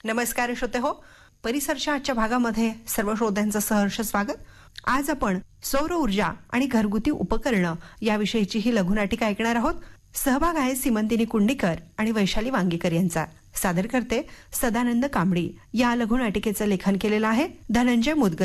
नमस्कार श्रोते हो, परिसरच्या आजच्या भागामध्ये सर्व श्रोत्यांचं सहर्ष स्वागत. आज आपण सौर ऊर्जा आणि घरगुती उपकरणं याविषयीची ही लघुनाटिका ऐकणार आहोत. सहभाग आहे सीमंतिनी कुंडीकर आणि वैशाली वांगीकर यांचा. सादर करते सदानंद कांबडी. या लघुनाटिकेचं लेखन केलेलं आहे धनंजय मुदगल